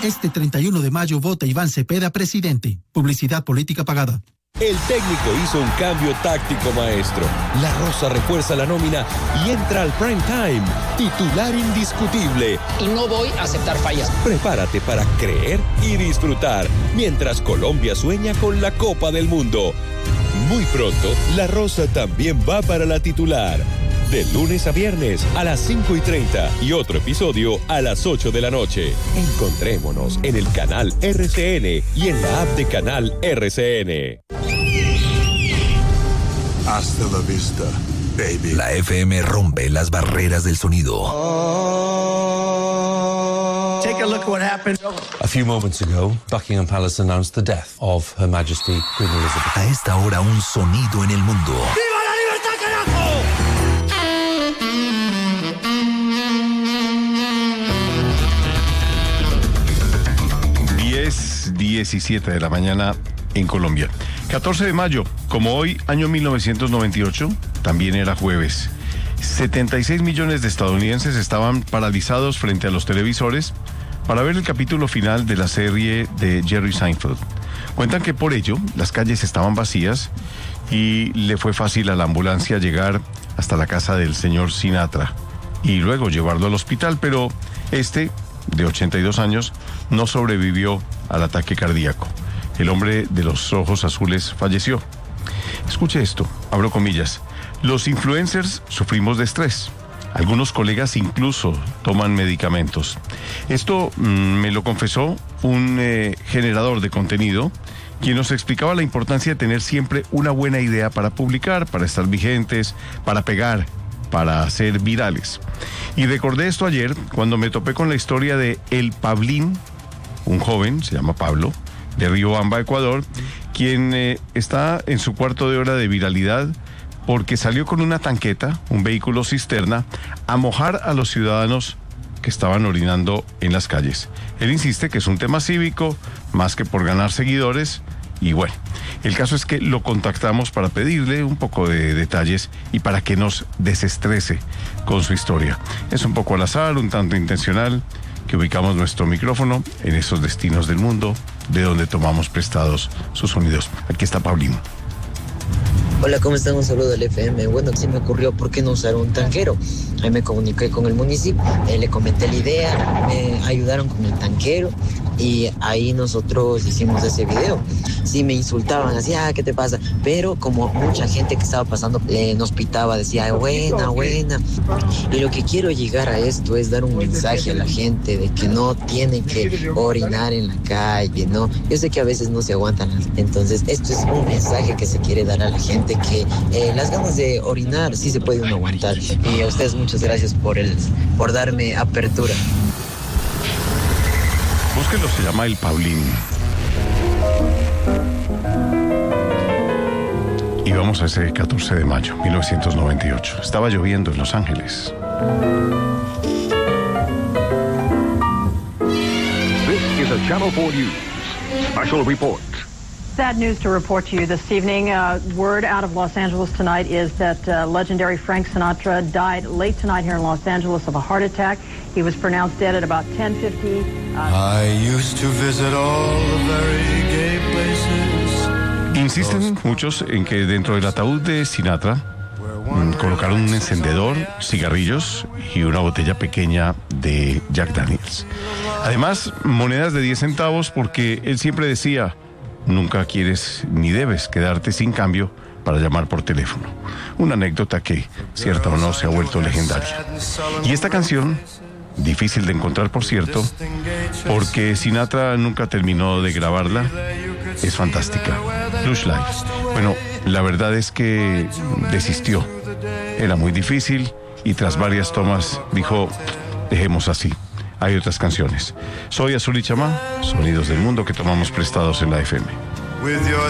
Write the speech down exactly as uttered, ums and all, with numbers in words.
Este treinta y uno de mayo vota Iván Cepeda presidente. Publicidad política pagada. El técnico hizo un cambio táctico, maestro. La Rosa refuerza la nómina y entra al prime time. Titular indiscutible. Y no voy a aceptar fallas. Prepárate para creer y disfrutar mientras Colombia sueña con la Copa del Mundo. Muy pronto, La Rosa también va para la titular. De lunes a viernes a las cinco y treinta y otro episodio a las ocho de la noche. Encontrémonos en el canal R C N y en la app de canal R C N. Hasta la vista, baby. La F M rompe las barreras del sonido. Take a look at what happened. A few moments ago, Buckingham Palace announced the death of Her Majesty Queen Elizabeth. A esta hora, un sonido en el mundo. ¡Viva la libertad, carajo! diez diecisiete de la mañana en Colombia. catorce de mayo, como hoy, año mil novecientos noventa y ocho, también era jueves. setenta y seis millones de estadounidenses estaban paralizados frente a los televisores para ver el capítulo final de la serie de Jerry Seinfeld. Cuentan que por ello las calles estaban vacías y le fue fácil a la ambulancia llegar hasta la casa del señor Sinatra y luego llevarlo al hospital, pero este, de ochenta y dos años, no sobrevivió al ataque cardíaco. El hombre de los ojos azules falleció. Escuche esto, abro comillas. Los influencers sufrimos de estrés. Algunos colegas incluso toman medicamentos. Esto mmm, me lo confesó un eh, generador de contenido, quien nos explicaba la importancia de tener siempre una buena idea para publicar, para estar vigentes, para pegar, para ser virales. Y recordé esto ayer cuando me topé con la historia de El Pablín, un joven, se llama Pablo, de Riobamba, Ecuador, quien eh, está en su cuarto de hora de viralidad porque salió con una tanqueta, un vehículo cisterna, a mojar a los ciudadanos que estaban orinando en las calles. Él insiste que es un tema cívico, más que por ganar seguidores, y bueno, el caso es que lo contactamos para pedirle un poco de detalles y para que nos desestrese con su historia. Es un poco al azar, un tanto intencional, que ubicamos nuestro micrófono en esos destinos del mundo de donde tomamos prestados sus sonidos. Aquí está Pablín. Hola, ¿cómo están? Un saludo del F M. Bueno, se me ocurrió por qué no usar un tanquero. Ahí me comuniqué con el municipio, eh, le comenté la idea, me ayudaron con el tanquero y ahí nosotros hicimos ese video. Sí, me insultaban, así, ah, ¿qué te pasa? Pero como mucha gente que estaba pasando eh, nos pitaba, decía, buena, buena. Y lo que quiero llegar a esto es dar un mensaje a la gente de que no tienen que orinar en la calle, ¿no? Yo sé que a veces no se aguantan, entonces esto es un mensaje que se quiere dar a la gente, que eh, las ganas de orinar sí se puede uno aguantar. Y a ustedes muchas gracias por, el, por darme apertura. Búsquenlo, se llama El Pablín. Y vamos a ese catorce de mayo, mil novecientos noventa y ocho. Estaba lloviendo en Los Ángeles. This is a Channel four News special report. Sad news to report to you this evening. Uh, word out of Los Angeles tonight is that uh, legendary Frank Sinatra died late tonight here in Los Angeles of a heart attack. He was pronounced dead at about ten fifty. Uh... I used to visit all the very gay places. Insisten muchos en que dentro del ataúd de Sinatra mmm, colocaron un encendedor, cigarrillos y una botella pequeña de Jack Daniels. Además, monedas de diez centavos porque él siempre decía: nunca quieres ni debes quedarte sin cambio para llamar por teléfono. Una anécdota que, cierta o no, se ha vuelto legendaria. Y esta canción, difícil de encontrar, por cierto, porque Sinatra nunca terminó de grabarla, es fantástica. Lush Life. Bueno, la verdad es que desistió. Era muy difícil y tras varias tomas dijo, dejemos así. Hay otras canciones. Soy Azul y Chamá, sonidos del mundo que tomamos prestados en la F M. With your